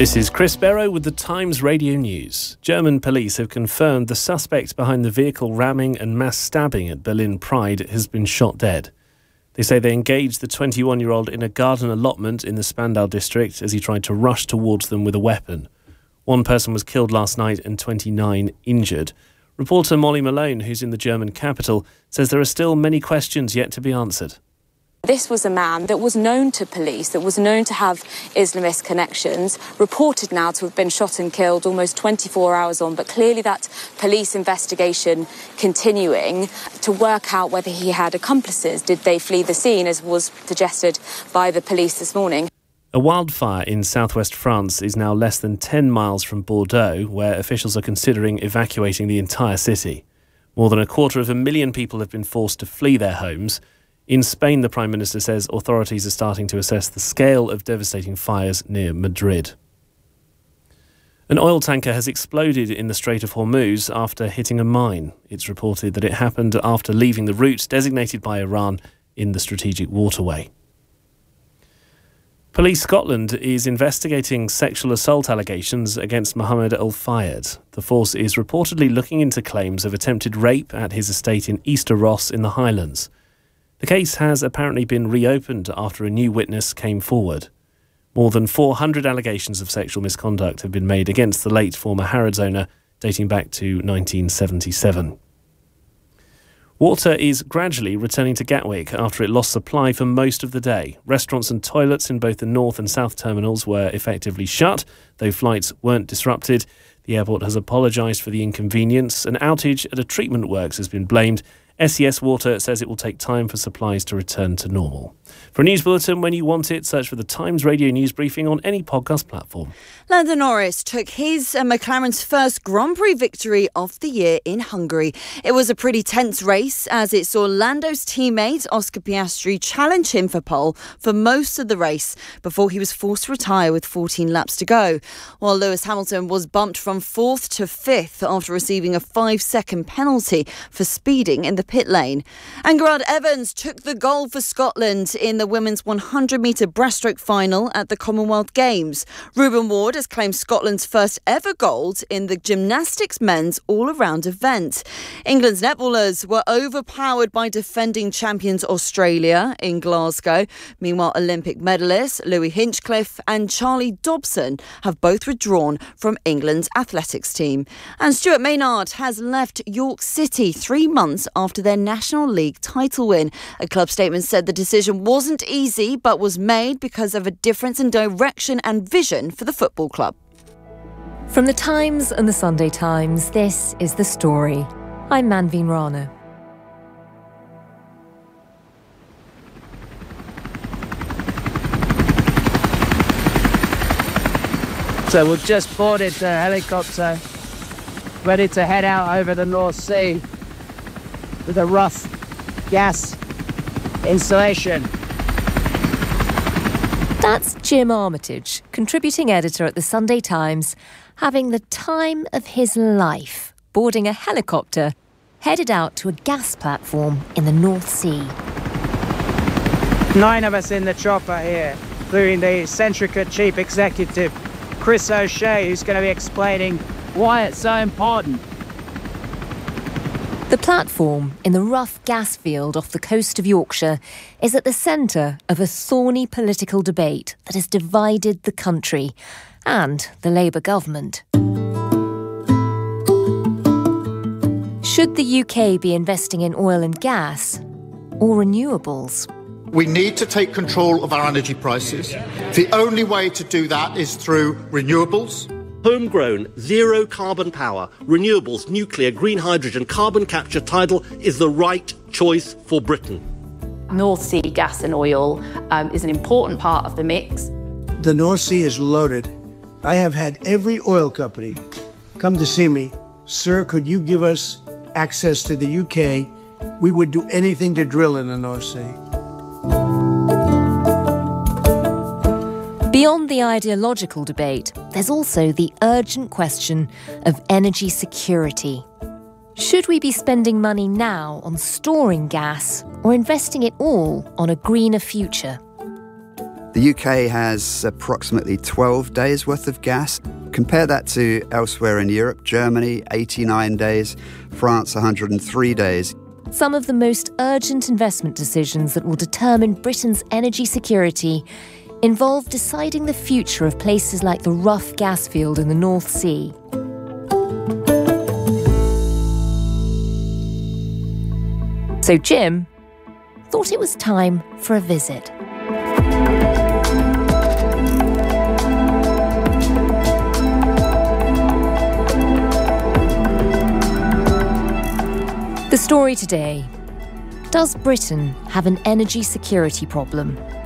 This is Chris Barrow with the Times Radio News. German police have confirmed the suspect behind the vehicle ramming and mass stabbing at Berlin Pride has been shot dead. They say they engaged the 21-year-old in a garden allotment in the Spandau district as he tried to rush towards them with a weapon. One person was killed last night and 29 injured. Reporter Molly Malone, who's in the German capital, says there are still many questions yet to be answered. This was a man that was known to police, that was known to have Islamist connections, reported now to have been shot and killed almost 24 hours on, but clearly that police investigation continuing to work out whether he had accomplices. Did they flee the scene, as was suggested by the police this morning? A wildfire in southwest France is now less than 10 miles from Bordeaux, where officials are considering evacuating the entire city. More than 250,000 people have been forced to flee their homes. In Spain, the Prime Minister says authorities are starting to assess the scale of devastating fires near Madrid. An oil tanker has exploded in the Strait of Hormuz after hitting a mine. It's reported that it happened after leaving the route designated by Iran in the strategic waterway. Police Scotland is investigating sexual assault allegations against Mohammed Al-Fayed. The force is reportedly looking into claims of attempted rape at his estate in Easter Ross in the Highlands. The case has apparently been reopened after a new witness came forward. More than 400 allegations of sexual misconduct have been made against the late former Harrods owner, dating back to 1977. Water is gradually returning to Gatwick after it lost supply for most of the day. Restaurants and toilets in both the north and south terminals were effectively shut, though flights weren't disrupted. The airport has apologised for the inconvenience. An outage at a treatment works has been blamed. SES Water says it will take time for supplies to return to normal. For a news bulletin when you want it, search for the Times Radio News Briefing on any podcast platform. Lando Norris took his and McLaren's first Grand Prix victory of the year in Hungary. It was a pretty tense race as it saw Lando's teammate Oscar Piastri challenge him for pole for most of the race before he was forced to retire with 14 laps to go. While Lewis Hamilton was bumped from 4th to 5th after receiving a 5-second penalty for speeding in the pit lane. And Garrard Evans took the gold for Scotland in the women's 100-metre breaststroke final at the Commonwealth Games. Ruben Ward has claimed Scotland's first ever gold in the gymnastics men's all-around event. England's netballers were overpowered by defending champions Australia in Glasgow. Meanwhile, Olympic medalists Louis Hinchcliffe and Charlie Dobson have both withdrawn from England's athletics team. And Stuart Maynard has left York City 3 months after their National League title win. A club statement said the decision wasn't easy but was made because of a difference in direction and vision for the football club. From the Times and the Sunday Times, this is The Story. I'm Manveen Rana. So we've just boarded the helicopter, ready to head out over the North Sea with a rough gas installation. That's Jim Armitage, contributing editor at the Sunday Times, having the time of his life, boarding a helicopter, headed out to a gas platform in the North Sea. 9 of us in the chopper here, including the Centrica chief executive, Chris O'Shea, who's going to be explaining why it's so important. The platform in the rough gas field off the coast of Yorkshire is at the centre of a thorny political debate that has divided the country and the Labour government. Should the UK be investing in oil and gas or renewables? We need to take control of our energy prices. The only way to do that is through renewables. Homegrown, zero-carbon power, renewables, nuclear, green hydrogen, carbon capture, tidal is the right choice for Britain. North Sea gas and oil is an important part of the mix. The North Sea is loaded. I have had every oil company come to see me. Sir, could you give us access to the UK? We would do anything to drill in the North Sea. Beyond the ideological debate, there's also the urgent question of energy security. Should we be spending money now on storing gas or investing it all on a greener future? The UK has approximately 12 days worth of gas. Compare that to elsewhere in Europe, Germany, 89 days, France, 103 days. Some of the most urgent investment decisions that will determine Britain's energy security involve deciding the future of places like the Rough gas field in the North Sea. So Jim thought it was time for a visit. The story today: does Britain have an energy security problem?